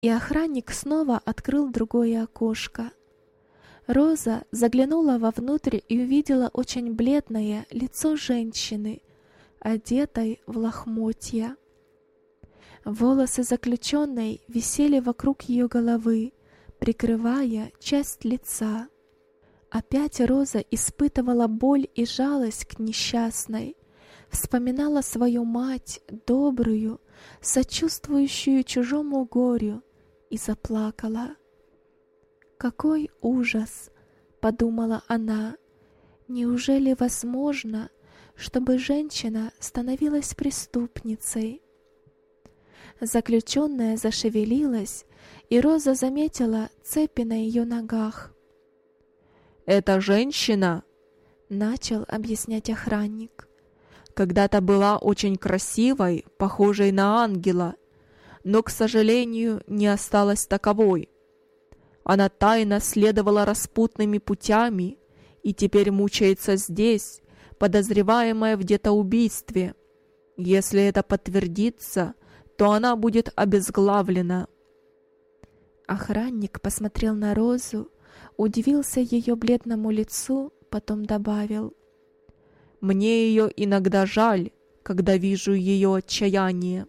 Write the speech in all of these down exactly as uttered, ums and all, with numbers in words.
и охранник снова открыл другое окошко. Роза заглянула вовнутрь и увидела очень бледное лицо женщины, одетой в лохмотья. Волосы заключенной висели вокруг ее головы, прикрывая часть лица. Опять Роза испытывала боль и жалость к несчастной, вспоминала свою мать, добрую, сочувствующую чужому горю, и заплакала. «Какой ужас!» — подумала она. «Неужели возможно, чтобы женщина становилась преступницей?» Заключенная зашевелилась, и Роза заметила цепи на ее ногах. «Эта женщина, — начал объяснять охранник, — когда-то была очень красивой, похожей на ангела, но, к сожалению, не осталась таковой. Она тайно следовала распутными путями и теперь мучается здесь, подозреваемая в детоубийстве. Если это подтвердится, то она будет обезглавлена». Охранник посмотрел на Розу, удивился ее бледному лицу, потом добавил: «Мне ее иногда жаль, когда вижу ее отчаяние».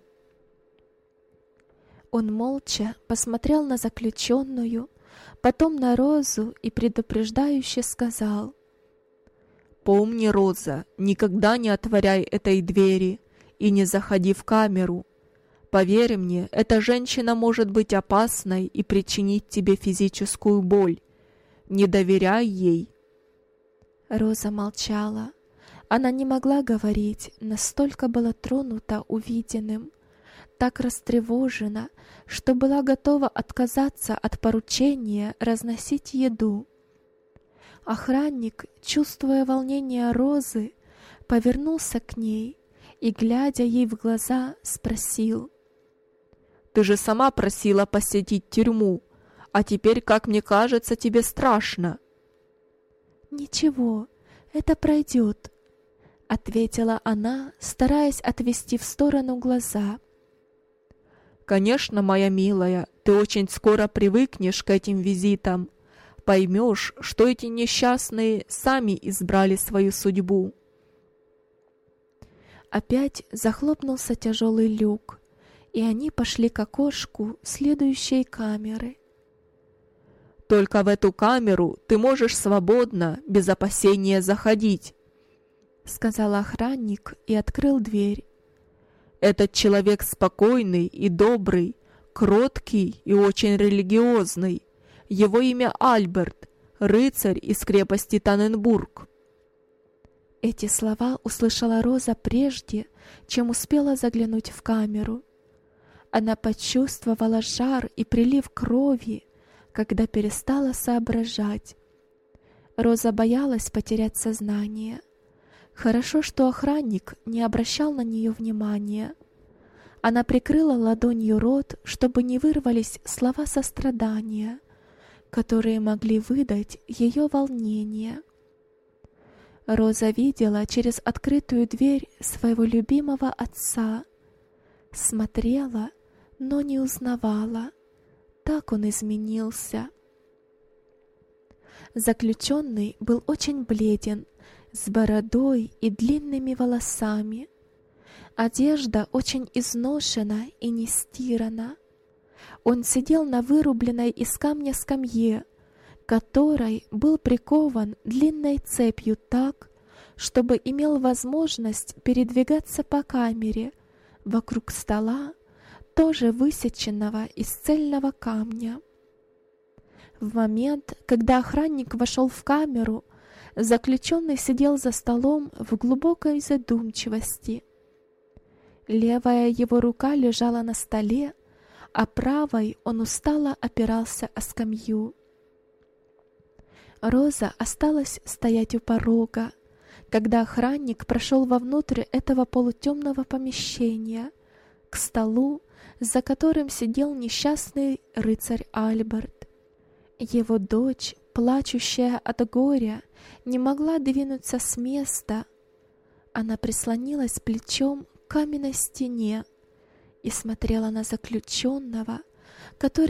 Он молча посмотрел на заключенную, потом на Розу и предупреждающе сказал: «Помни, Роза, никогда не отворяй этой двери и не заходи в камеру. Поверь мне, эта женщина может быть опасной и причинить тебе физическую боль. Не доверяй ей». Роза молчала. Она не могла говорить, настолько была тронута увиденным, так растревожена, что была готова отказаться от поручения разносить еду. Охранник, чувствуя волнение Розы, повернулся к ней и, глядя ей в глаза, спросил: «Ты же сама просила посетить тюрьму, а теперь, как мне кажется, тебе страшно». «Ничего, это пройдет», — ответила она, стараясь отвести в сторону глаза. «Конечно, моя милая, ты очень скоро привыкнешь к этим визитам, поймешь, что эти несчастные сами избрали свою судьбу». Опять захлопнулся тяжелый люк, и они пошли к окошку следующей камеры. «Только в эту камеру ты можешь свободно, без опасения заходить», — сказал охранник и открыл дверь. «Этот человек спокойный и добрый, кроткий и очень религиозный. Его имя Альберт, рыцарь из крепости Танненбург». Эти слова услышала Роза прежде, чем успела заглянуть в камеру. Она почувствовала жар и прилив крови, когда перестала соображать. Роза боялась потерять сознание. Хорошо, что охранник не обращал на нее внимания. Она прикрыла ладонью рот, чтобы не вырвались слова сострадания, которые могли выдать ее волнение. Роза видела через открытую дверь своего любимого отца, смотрела, но не узнавала. Так он изменился. Заключенный был очень бледен, с бородой и длинными волосами. Одежда очень изношена и не стирана. Он сидел на вырубленной из камня скамье, которой был прикован длинной цепью так, чтобы имел возможность передвигаться по камере вокруг стола, тоже высеченного из цельного камня. В момент, когда охранник вошел в камеру, заключенный сидел за столом в глубокой задумчивости. Левая его рука лежала на столе, а правой он устало опирался о скамью. Роза осталась стоять у порога, когда охранник прошел вовнутрь этого полутемного помещения, к столу, за которым сидел несчастный рыцарь Альберт. Его дочь, плачущая от горя, не могла двинуться с места. Она прислонилась плечом к каменной стене и смотрела на заключенного, который